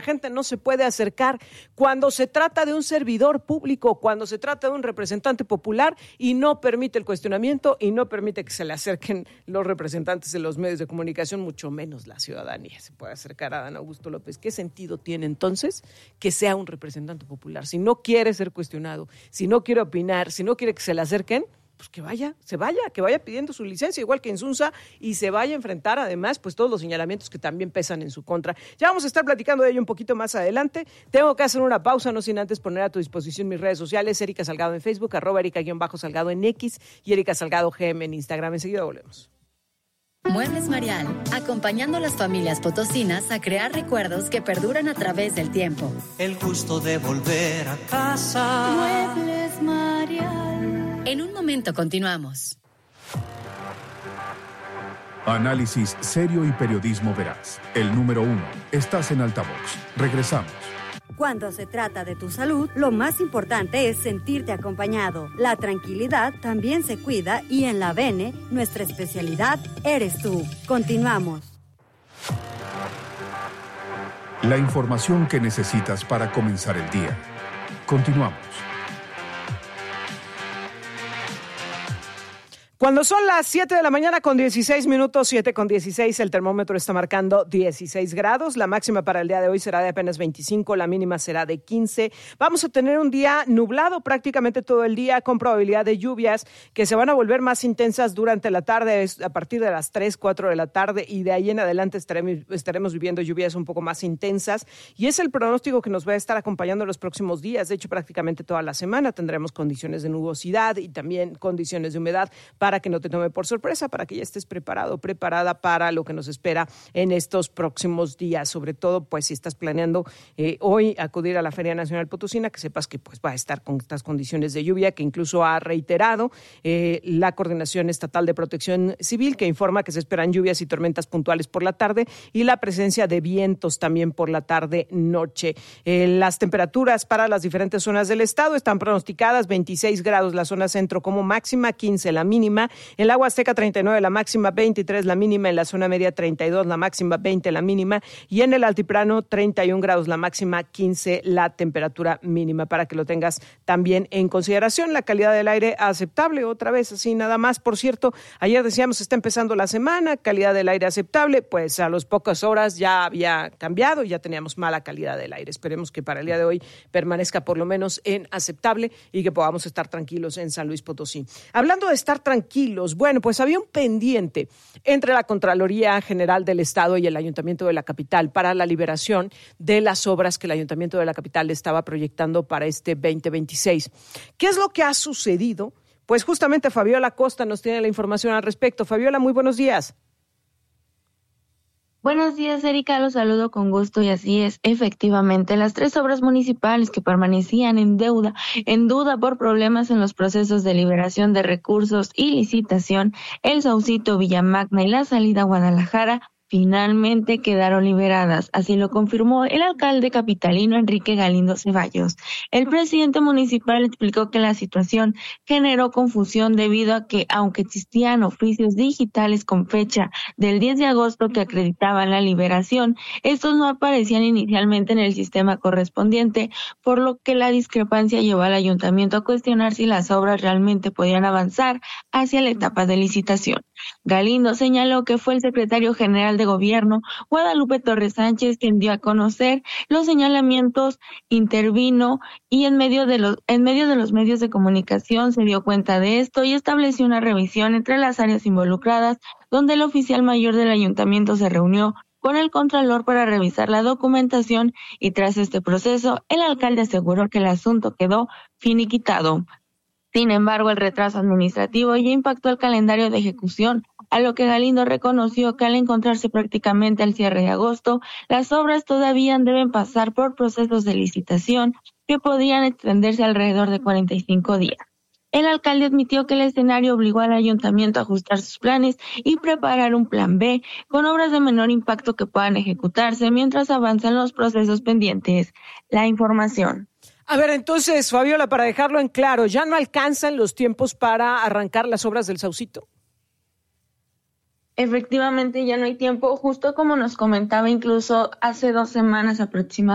gente no se puede acercar cuando se trata de un servidor público, cuando se trata de un representante popular y no permite el cuestionamiento y no permite que se le acerquen los representantes de los medios de comunicación, mucho menos la ciudadanía se puede acercar a Adán Augusto López? ¿Qué sentido tiene entonces que sea un representante popular? Si no quiere ser cuestionado, si no quiere opinar, si no quiere que se le acerquen, pues que vaya pidiendo su licencia, igual que Insunza, y se vaya a enfrentar además pues todos los señalamientos que también pesan en su contra. Ya vamos a estar platicando de ello un poquito más adelante. Tengo que hacer una pausa, no sin antes poner a tu disposición mis redes sociales, Erika Salgado en Facebook, @Erika_Salgado en X y Erika Salgado GM en Instagram. Enseguida volvemos. Muebles Marial, acompañando a las familias potosinas a crear recuerdos que perduran a través del tiempo. El gusto de volver a casa. Muebles Marial. En un momento continuamos. Análisis serio y periodismo veraz. El número 1. Estás en Altavoz. Regresamos. Cuando se trata de tu salud, lo más importante es sentirte acompañado. La tranquilidad también se cuida y en la Bene, nuestra especialidad eres tú. Continuamos. La información que necesitas para comenzar el día. Continuamos. Cuando son las 7 de la mañana con 16 minutos, 7:16, el termómetro está marcando 16 grados. La máxima para el día de hoy será de apenas 25, la mínima será de 15. Vamos a tener un día nublado prácticamente todo el día, con probabilidad de lluvias que se van a volver más intensas durante la tarde, a partir de las 3, 4 de la tarde, y de ahí en adelante estaremos viviendo lluvias un poco más intensas. Y es el pronóstico que nos va a estar acompañando los próximos días. De hecho, prácticamente toda la semana tendremos condiciones de nubosidad y también condiciones de humedad para que no te tome por sorpresa, para que ya estés preparado, preparada para lo que nos espera en estos próximos días. Sobre todo, pues, si estás planeando hoy acudir a la Feria Nacional Potosina, que sepas que pues va a estar con estas condiciones de lluvia, que incluso ha reiterado la Coordinación Estatal de Protección Civil, que informa que se esperan lluvias y tormentas puntuales por la tarde y la presencia de vientos también por la tarde-noche. Las temperaturas para las diferentes zonas del estado están pronosticadas: 26 grados la zona centro como máxima, 15 la mínima. En el Agua Azteca 39 la máxima, 23 la mínima. En la zona media 32 la máxima, 20 la mínima. Y en el Altiplano 31 grados la máxima, 15 la temperatura mínima, para que lo tengas también en consideración. La calidad del aire aceptable, otra vez así nada más. Por cierto, ayer decíamos está empezando la semana, calidad del aire aceptable, pues a las pocas horas ya había cambiado y ya teníamos mala calidad del aire. Esperemos que para el día de hoy permanezca por lo menos en aceptable y que podamos estar tranquilos en San Luis Potosí. Hablando de estar tranquilos, bueno, pues había un pendiente entre la Contraloría General del Estado y el Ayuntamiento de la capital para la liberación de las obras que el Ayuntamiento de la capital estaba proyectando para este 2026. ¿Qué es lo que ha sucedido? Pues justamente Fabiola Costa nos tiene la información al respecto. Fabiola, muy buenos días. Buenos días, Erika, los saludo con gusto y así es, efectivamente, las 3 obras municipales que permanecían en duda por problemas en los procesos de liberación de recursos y licitación, el Saucito, Villamagna y la salida a Guadalajara, finalmente quedaron liberadas. Así lo confirmó el alcalde capitalino Enrique Galindo Ceballos. El presidente municipal explicó que la situación generó confusión debido a que, aunque existían oficios digitales con fecha del 10 de agosto que acreditaban la liberación, estos no aparecían inicialmente en el sistema correspondiente, por lo que la discrepancia llevó al ayuntamiento a cuestionar si las obras realmente podían avanzar hacia la etapa de licitación. Galindo señaló que fue el secretario general de Gobierno, Guadalupe Torres Sánchez, quien dio a conocer los señalamientos, intervino y en medio de los medios de comunicación se dio cuenta de esto y estableció una revisión entre las áreas involucradas, donde el oficial mayor del ayuntamiento se reunió con el contralor para revisar la documentación y tras este proceso, el alcalde aseguró que el asunto quedó finiquitado. Sin embargo, el retraso administrativo ya impactó el calendario de ejecución, a lo que Galindo reconoció que al encontrarse prácticamente al cierre de agosto, las obras todavía deben pasar por procesos de licitación que podrían extenderse alrededor de 45 días. El alcalde admitió que el escenario obligó al ayuntamiento a ajustar sus planes y preparar un plan B con obras de menor impacto que puedan ejecutarse mientras avanzan los procesos pendientes. La información. A ver, entonces, Fabiola, para dejarlo en claro, ¿ya no alcanzan los tiempos para arrancar las obras del Saucito? Efectivamente, ya no hay tiempo, justo como nos comentaba incluso hace 2 semanas aproximadamente.